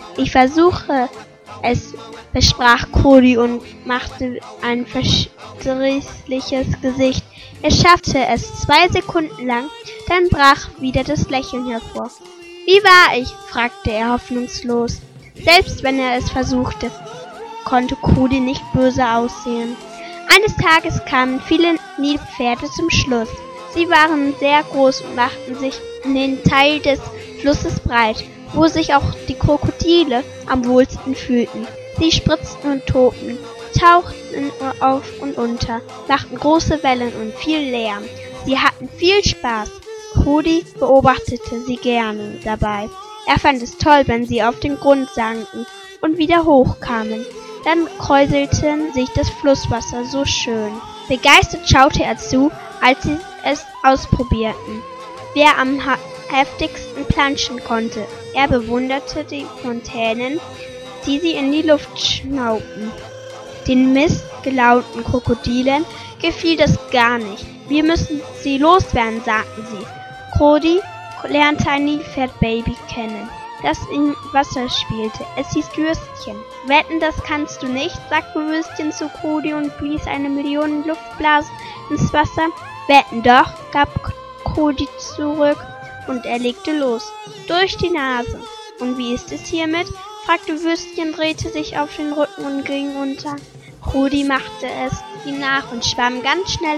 Ich versuche es, versprach Cody und machte ein verdrießliches Gesicht. Er schaffte es 2 Sekunden lang, dann brach wieder das Lächeln hervor. »Wie war ich?« fragte er hoffnungslos. Selbst wenn er es versuchte, konnte Cody nicht böse aussehen. Eines Tages kamen viele Nilpferde zum Schluss. Sie waren sehr groß und machten sich in den Teil des Flusses breit, wo sich auch die Krokodile am wohlsten fühlten. Sie spritzten und tobten, tauchten auf und unter, machten große Wellen und viel Lärm. Sie hatten viel Spaß. Cody beobachtete sie gerne dabei. Er fand es toll, wenn sie auf den Grund sanken und wieder hochkamen. Dann kräuselte sich das Flusswasser so schön. Begeistert schaute er zu, als sie es ausprobierten, wer am heftigsten planschen konnte. Er bewunderte die Fontänen, die sie in die Luft schnaubten. Den missgelaunten Krokodilen gefiel das gar nicht. »Wir müssen sie loswerden«, sagten sie. Cody lernte ein Nilpferdbaby kennen, das im Wasser spielte. Es hieß Würstchen. »Wetten, das kannst du nicht«, sagte Würstchen zu Cody und blies eine Million Luftblasen ins Wasser. »Wetten doch«, gab Cody zurück, und er legte los. Durch die Nase. »Und wie ist es hiermit?«, fragte Würstchen, drehte sich auf den Rücken und ging unter. Cody machte es ihm nach und schwamm ganz schnell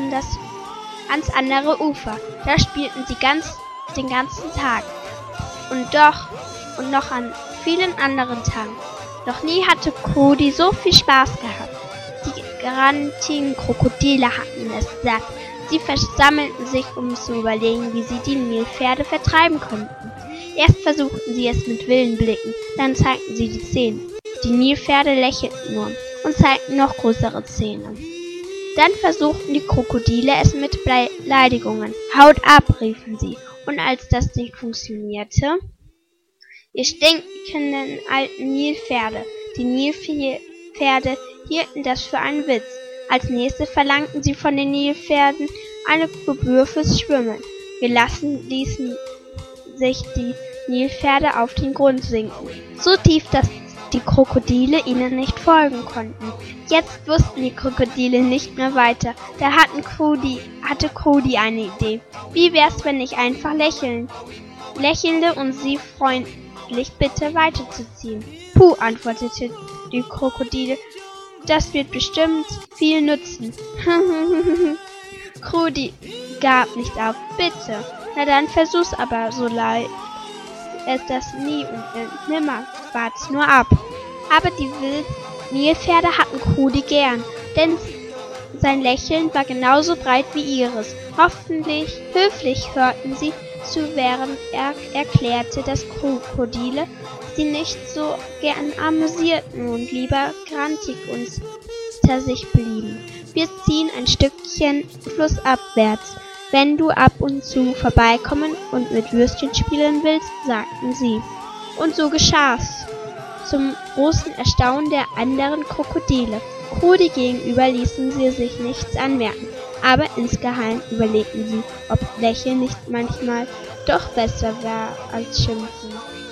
ans andere Ufer. Da spielten sie den ganzen Tag. Und noch an vielen anderen Tagen. Noch nie hatte Cody so viel Spaß gehabt. Die grantigen Krokodile hatten es satt. Sie versammelten sich, um zu überlegen, wie sie die Nilpferde vertreiben könnten. Erst versuchten sie es mit wilden Blicken, dann zeigten sie die Zähne. Die Nilpferde lächelten nur und zeigten noch größere Zähne. Dann versuchten die Krokodile es mit Beleidigungen. »Haut ab«, riefen sie. Und als das nicht funktionierte: »Ihr stinkenden alten Nilpferde!« Die Nilpferde hielten das für einen Witz. Als nächstes verlangten sie von den Nilpferden eine Gebühr fürs Schwimmen. Gelassen ließen sich die Nilpferde auf den Grund sinken, so tief, dass die Krokodile ihnen nicht folgen konnten. Jetzt wussten die Krokodile nicht mehr weiter. Da hatte Cody eine Idee. Wie wär's, wenn ich einfach lächelte und sie freundlich bitte weiterzuziehen? »Puh«, antwortete die Krokodile, »das wird bestimmt viel nützen.« Cody gab nicht auf. »Bitte.« »Na dann versuch's, aber so leid es das nie und nimmer, wart's nur ab.« Aber die Nilpferde hatten Cody gern, denn sein Lächeln war genauso breit wie ihres. Höflich hörten sie zu, während er erklärte, dass Krokodile sie nicht so gern amüsierten und lieber grantig unter sich blieben. »Wir ziehen ein Stückchen flussabwärts, wenn du ab und zu vorbeikommen und mit Würstchen spielen willst«, sagten sie. Und so geschah's, zum großen Erstaunen der anderen Krokodile. Cody gegenüber ließen sie sich nichts anmerken, aber insgeheim überlegten sie, ob Lächeln nicht manchmal doch besser war als Schimpfen.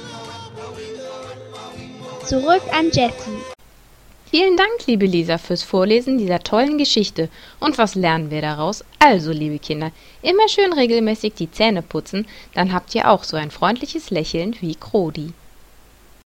Zurück an Jessie. Vielen Dank, liebe Lisa, fürs Vorlesen dieser tollen Geschichte. Und was lernen wir daraus? Also, liebe Kinder, immer schön regelmäßig die Zähne putzen, dann habt ihr auch so ein freundliches Lächeln wie Cody.